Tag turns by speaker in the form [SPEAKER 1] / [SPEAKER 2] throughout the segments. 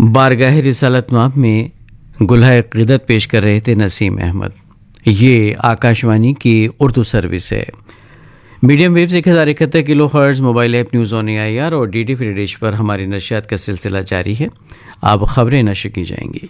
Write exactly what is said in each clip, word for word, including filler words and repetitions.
[SPEAKER 1] بارگاہ رسالت مآب میں گلہائے عقیدت پیش کر رہے تھے نسیم احمد۔ یہ آکاشوانی کی اردو سروس ہے۔ میڈیم ویوز ایک ہزار اکہتر کلو hertz, mobile app news on I R اور ڈی ڈی فری ڈش پر ہماری نشریات کا سلسلہ جاری ہے۔ اب خبریں نشر کی جائیں گی۔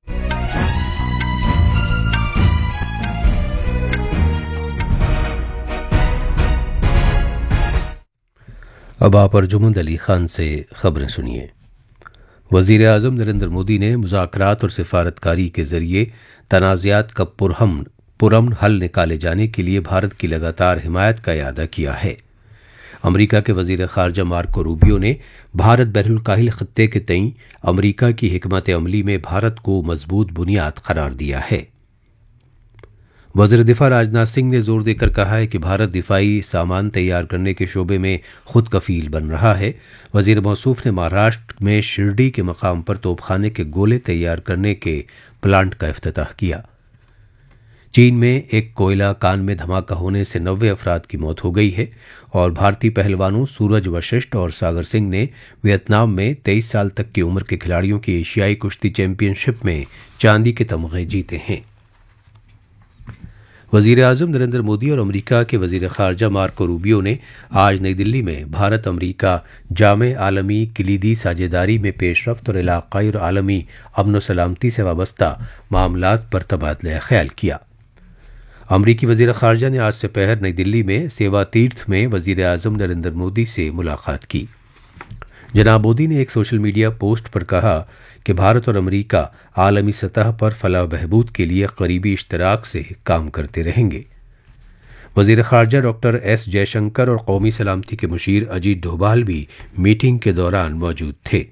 [SPEAKER 2] اب آپ ارجمند علی خان سے خبریں سنیے۔ وزیر اعظم نریندر مودی نے مذاکرات اور سفارتکاری کے ذریعے تنازعات کا پرامن پرامن حل نکالے جانے کے لیے بھارت کی لگاتار حمایت کا اعادہ کیا ہے۔ امریکہ کے وزیر خارجہ مارکو روبیو نے بھارت بحر الکاہل خطے کے تئیں امریکہ کی حکمت عملی میں بھارت کو مضبوط بنیاد قرار دیا ہے۔ وزیر دفاع راجناتھ سنگھ نے زور دے کر کہا ہے کہ بھارت دفاعی سامان تیار کرنے کے شعبے میں خود کفیل بن رہا ہے۔ وزیر موصوف نے مہاراشٹر میں شرڈی کے مقام پر توپ خانے کے گولے تیار کرنے کے پلانٹ کا افتتاح کیا۔ چین میں ایک کوئلہ کان میں دھماکہ ہونے سے نوے افراد کی موت ہو گئی ہے اور بھارتی پہلوانوں سورج وششٹ اور ساگر سنگھ نے ویتنام میں تیئیس سال تک کی عمر کے کھلاڑیوں کی ایشیائی کشتی چیمپئن شپ میں چاندی کے تمغے جیتے ہیں۔ وزیر اعظم نریندر مودی اور امریکہ کے وزیر خارجہ مارکو روبیو نے آج نئی دلی میں بھارت امریکہ جامع عالمی کلیدی ساجھیداری میں پیش رفت اور علاقائی اور عالمی امن و سلامتی سے وابستہ معاملات پر تبادلہ خیال کیا۔ امریکی وزیر خارجہ نے آج سپہر نئی دلی میں سیوا تیرتھ میں وزیر اعظم نریندر مودی سے ملاقات کی۔ جناب مودی نے ایک سوشل میڈیا پوسٹ پر کہا کہ بھارت اور امریکہ عالمی سطح پر فلاح و بہبود کے لیے قریبی اشتراک سے کام کرتے رہیں گے۔ وزیر خارجہ ڈاکٹر ایس جے شنکر اور قومی سلامتی کے مشیر اجیت ڈوبھال بھی میٹنگ کے دوران موجود تھے۔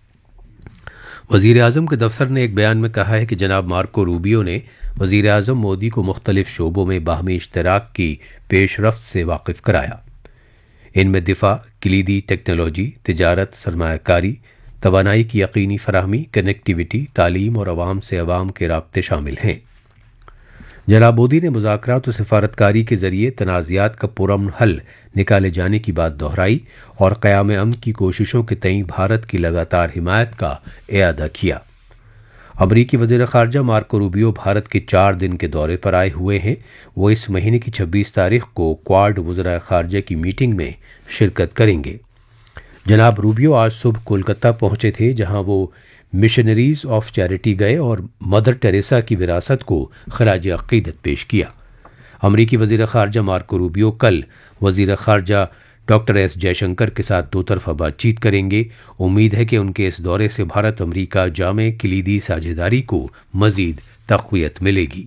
[SPEAKER 2] وزیر اعظم کے دفتر نے ایک بیان میں کہا ہے کہ جناب مارکو روبیو نے وزیر اعظم مودی کو مختلف شعبوں میں باہمی اشتراک کی پیش رفت سے واقف کرایا۔ ان میں دفاع، کلیدی ٹیکنالوجی، تجارت، سرمایہ کاری، توانائی کی یقینی فراہمی، کنیکٹیویٹی، تعلیم اور عوام سے عوام کے رابطے شامل ہیں۔ جناب مودی نے مذاکرات و سفارتکاری کے ذریعے تنازعات کا پرامن حل نکالے جانے کی بات دہرائی اور قیام امن کی کوششوں کے تئیں بھارت کی لگاتار حمایت کا اعادہ کیا۔ امریکی وزیر خارجہ مارکو روبیو بھارت کے چار دن کے دورے پر آئے ہوئے ہیں۔ وہ اس مہینے کی چھبیس تاریخ کو کوارڈ وزراء خارجہ کی میٹنگ میں شرکت کریں گے۔ جناب روبیو آج صبح کولکتہ پہنچے تھے، جہاں وہ مشنریز آف چیریٹی گئے اور مدر ٹیریسا کی وراثت کو خراج عقیدت پیش کیا۔ امریکی وزیر خارجہ مارکو روبیو کل وزیر خارجہ ڈاکٹر ایس جے شنکر کے ساتھ دو طرفہ بات چیت کریں گے۔ امید ہے کہ ان کے اس دورے سے بھارت امریکہ جامع کلیدی ساجھیداری کو مزید تقویت ملے گی۔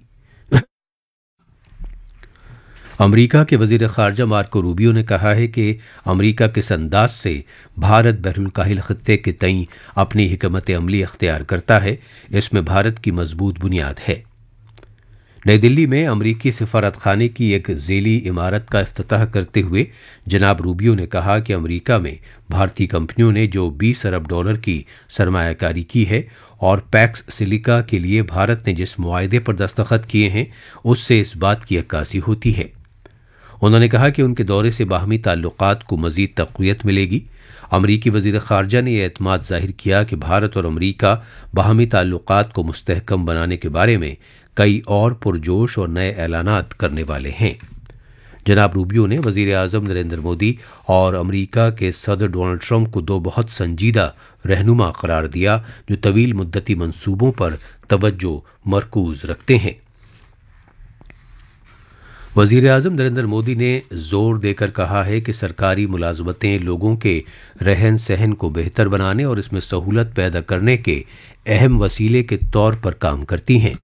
[SPEAKER 2] امریکہ کے وزیر خارجہ مارکو روبیو نے کہا ہے کہ امریکہ کس انداز سے بھارت بحر الکاہل خطے کے تئیں اپنی حکمت عملی اختیار کرتا ہے، اس میں بھارت کی مضبوط بنیاد ہے۔ نئی دلی میں امریکی سفارت خانے کی ایک ذیلی عمارت کا افتتاح کرتے ہوئے جناب روبیو نے کہا کہ امریکہ میں بھارتی کمپنیوں نے جو بیس ارب ڈالر کی سرمایہ کاری کی ہے اور پیکس سلیکا کے لیے بھارت نے جس معاہدے پر دستخط کیے ہیں، اس سے اس بات کی عکاسی ہوتی ہے۔ انہوں نے کہا کہ ان کے دورے سے باہمی تعلقات کو مزید تقویت ملے گی۔ امریکی وزیر خارجہ نے یہ اعتماد ظاہر کیا کہ بھارت اور امریکہ باہمی تعلقات کو مستحکم بنانے کے بارے میں کئی اور پرجوش اور نئے اعلانات کرنے والے ہیں۔ جناب روبیو نے وزیر اعظم نریندر مودی اور امریکہ کے صدر ڈونلڈ ٹرمپ کو دو بہت سنجیدہ رہنما قرار دیا جو طویل مدتی منصوبوں پر توجہ مرکوز رکھتے ہیں۔ وزیر اعظم نریندر مودی نے زور دے کر کہا ہے کہ سرکاری ملازمتیں لوگوں کے رہن سہن کو بہتر بنانے اور اس میں سہولت پیدا کرنے کے اہم وسیلے کے طور پر کام کرتی ہیں۔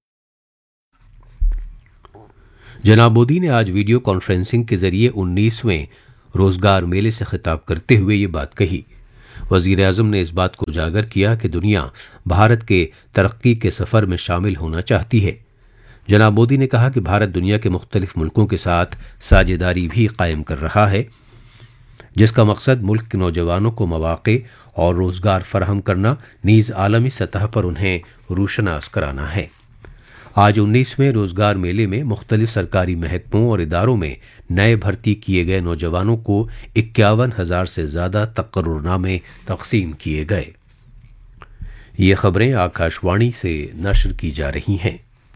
[SPEAKER 2] جناب مودی نے آج ویڈیو کانفرنسنگ کے ذریعے انیسویں روزگار میلے سے خطاب کرتے ہوئے یہ بات کہی۔ وزیر اعظم نے اس بات کو اجاگر کیا کہ دنیا بھارت کے ترقی کے سفر میں شامل ہونا چاہتی ہے۔ جناب مودی نے کہا کہ بھارت دنیا کے مختلف ملکوں کے ساتھ ساجھیداری بھی قائم کر رہا ہے، جس کا مقصد ملک کے نوجوانوں کو مواقع اور روزگار فراہم کرنا، نیز عالمی سطح پر انہیں روشناس کرانا ہے۔ آج انیسویں روزگار میلے میں مختلف سرکاری محکموں اور اداروں میں نئے بھرتی کیے گئے نوجوانوں کو اکیاون ہزار سے زیادہ تقرر نامے تقسیم کیے گئے۔ یہ خبریں آکاشوانی سے نشر کی جا رہی ہیں۔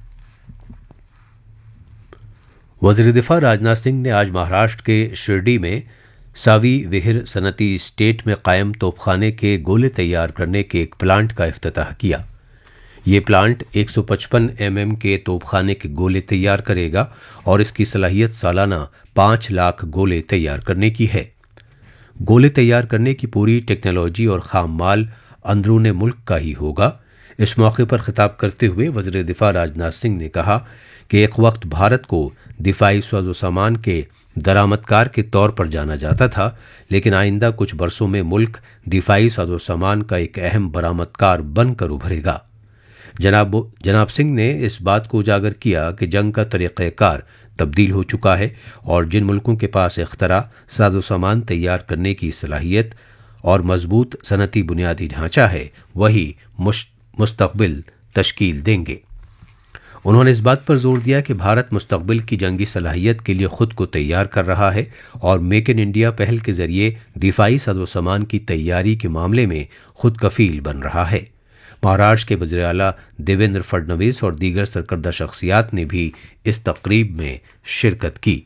[SPEAKER 2] وزیر دفاع راجناتھ سنگھ نے آج مہاراشٹر کے شرڈی میں ساوی وہر صنعتی اسٹیٹ میں قائم توپ خانے کے گولے تیار کرنے کے ایک پلانٹ کا افتتاح کیا۔ یہ پلانٹ ایک سو پچپن ایم ایم کے توپ خانے کے گولے تیار کرے گا اور اس کی صلاحیت سالانہ پانچ لاکھ گولے تیار کرنے کی ہے۔ گولے تیار کرنے کی پوری ٹیکنالوجی اور خام مال اندرون ملک کا ہی ہوگا۔ اس موقع پر خطاب کرتے ہوئے وزیر دفاع راجناتھ سنگھ نے کہا کہ ایک وقت بھارت کو دفاعی ساز و سامان کے درآمدکار کے طور پر جانا جاتا تھا، لیکن آئندہ کچھ برسوں میں ملک دفاعی ساز و سامان کا ایک اہم برآمدکار بن کر ابھرے گا۔ جناب جناب سنگھ نے اس بات کو اجاگر کیا کہ جنگ کا طریقہ کار تبدیل ہو چکا ہے اور جن ملکوں کے پاس اختراع، ساز و سامان تیار کرنے کی صلاحیت اور مضبوط صنعتی بنیادی ڈھانچہ ہے، وہی مستقبل تشکیل دیں گے۔ انہوں نے اس بات پر زور دیا کہ بھارت مستقبل کی جنگی صلاحیت کے لیے خود کو تیار کر رہا ہے اور میک ان انڈیا پہل کے ذریعے دفاعی ساز و سامان کی تیاری کے معاملے میں خود کفیل بن رہا ہے۔ مہاراشٹر کے وزیر اعلیٰ دیویندر فڈنویس اور دیگر سرکردہ شخصیات نے بھی اس تقریب میں شرکت کی۔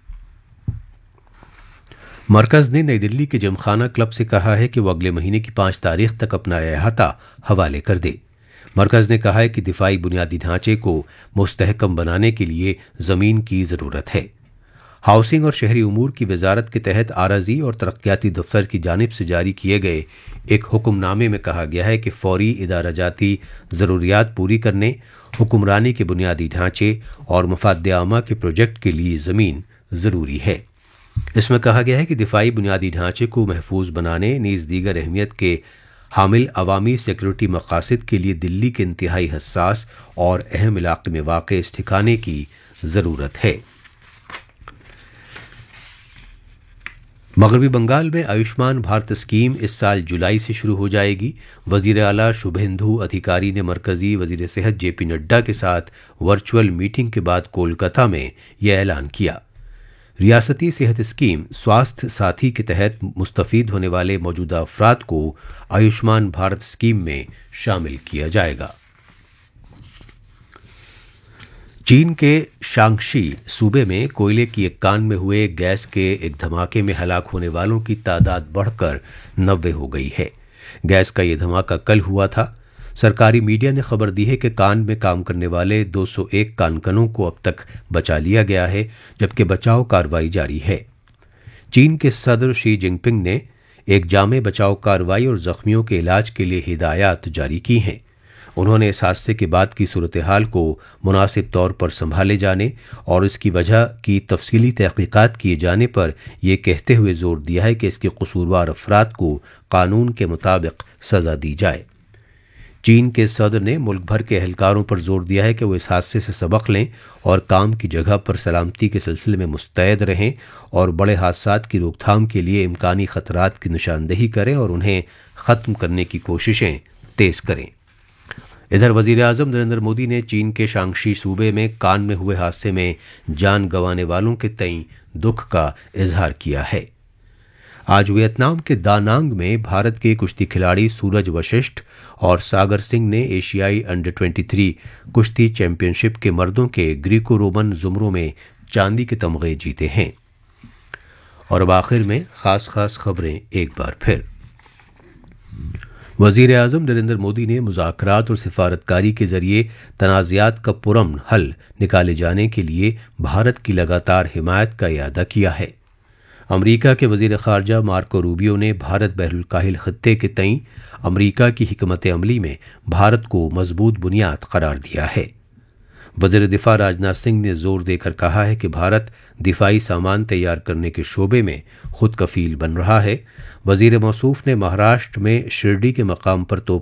[SPEAKER 2] مرکز نے نئی دلی کے جمخانہ کلب سے کہا ہے کہ وہ اگلے مہینے کی پانچ تاریخ تک اپنا احاطہ حوالے کر دے۔ مرکز نے کہا ہے کہ دفاعی بنیادی ڈھانچے کو مستحکم بنانے کے لیے زمین کی ضرورت ہے۔ ہاؤسنگ اور شہری امور کی وزارت کے تحت آراضی اور ترقیاتی دفتر کی جانب سے جاری کیے گئے ایک حکم نامے میں کہا گیا ہے کہ فوری ادارہ جاتی ضروریات پوری کرنے، حکمرانی کے بنیادی ڈھانچے اور مفاد عامہ کے پروجیکٹ کے لیے زمین ضروری ہے۔ اس میں کہا گیا ہے کہ دفاعی بنیادی ڈھانچے کو محفوظ بنانے نیز دیگر اہمیت کے حامل عوامی سیکورٹی مقاصد کے لیے دلی کے انتہائی حساس اور اہم علاقے میں واقع اس ٹھکانے کی ضرورت ہے۔ مغربی بنگال میں آیوشمان بھارت اسکیم اس سال جولائی سے شروع ہو جائے گی۔ وزیر اعلیٰ شبھیندو ادھیکاری نے مرکزی وزیر صحت جے پی نڈا کے ساتھ ورچوئل میٹنگ کے بعد کولکاتہ میں یہ اعلان کیا۔ ریاستی صحت اسکیم سواستھ ساتھی کے تحت مستفید ہونے والے موجودہ افراد کو آیوشمان بھارت اسکیم میں شامل کیا جائے گا۔ چین کے شانگشی صوبے میں کوئلے کی ایک کان میں ہوئے گیس کے ایک دھماکے میں ہلاک ہونے والوں کی تعداد بڑھ کر نوے ہو گئی ہے۔ گیس کا یہ دھماکہ کل ہوا تھا۔ سرکاری میڈیا نے خبر دی ہے کہ کان میں کام کرنے والے دو سو ایک کانکنوں کو اب تک بچا لیا گیا ہے، جبکہ بچاؤ کارروائی جاری ہے۔ چین کے صدر شی جن پنگ نے ایک جامع بچاؤ کارروائی اور زخمیوں کے علاج کے لیے ہدایات جاری کی ہیں۔ انہوں نے اس حادثے کے بعد کی صورتحال کو مناسب طور پر سنبھالے جانے اور اس کی وجہ کی تفصیلی تحقیقات کیے جانے پر یہ کہتے ہوئے زور دیا ہے کہ اس کے قصوروار افراد کو قانون کے مطابق سزا دی جائے۔ چین کے صدر نے ملک بھر کے اہلکاروں پر زور دیا ہے کہ وہ اس حادثے سے سبق لیں اور کام کی جگہ پر سلامتی کے سلسلے میں مستعد رہیں اور بڑے حادثات کی روک تھام کے لیے امکانی خطرات کی نشاندہی کریں اور انہیں ختم کرنے کی کوششیں تیز کریں۔ ادھر وزیر اعظم نریندر مودی نے چین کے شانگشی صوبے میں کان میں ہوئے حادثے میں جان گنوانے والوں کے تئیں دکھ کا اظہار کیا ہے۔ آج ویتنام کے دانانگ میں بھارت کے کشتی کھلاڑی سورج وششٹھ اور ساگر سنگھ نے ایشیائی انڈر تیئیس کشتی چیمپئن شپ کے مردوں کے گریکو رومن زمروں میں چاندی کے تمغے جیتے ہیں۔ اور اب آخر میں خاص خاص خبریں ایک بار پھر۔ وزیر اعظم نریندر مودی نے مذاکرات اور سفارتکاری کے ذریعے تنازعات کا پرامن حل نکالے جانے کے لیے بھارت کی لگاتار حمایت کا اعادہ کیا ہے۔ امریکہ کے وزیر خارجہ مارکو روبیو نے بھارت بحر الکاہل خطے کے تئیں امریکہ کی حکمت عملی میں بھارت کو مضبوط بنیاد قرار دیا ہے۔ وزیر دفاع راجناتھ سنگھ نے زور دے کر کہا ہے کہ بھارت دفاعی سامان تیار کرنے کے شعبے میں خود کفیل بن رہا ہے۔ وزیر موصوف نے مہاراشٹر میں شرڈی کے مقام پر توپ